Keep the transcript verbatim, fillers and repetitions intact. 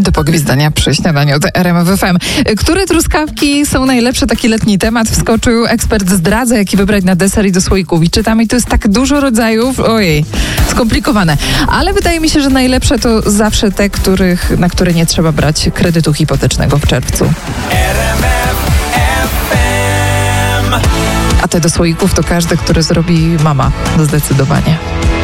do pogwizdania przy śniadaniu od R M F F M. Które truskawki są najlepsze? Taki letni temat wskoczył. Ekspert zdradza, jaki wybrać na deser i do słoików. I czytamy, i to jest tak dużo rodzajów. Ojej, skomplikowane. Ale wydaje mi się, że najlepsze to zawsze te, których, na które nie trzeba brać kredytu hipotecznego w czerwcu. A te do słoików to każde, które zrobi mama. Zdecydowanie.